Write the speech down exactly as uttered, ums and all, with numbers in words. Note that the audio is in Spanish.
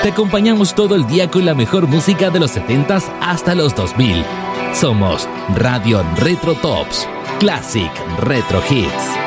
Te acompañamos todo el día con la mejor música de los setentas hasta los dos mil. Somos Radio Retro Tops, Classic Retro Hits.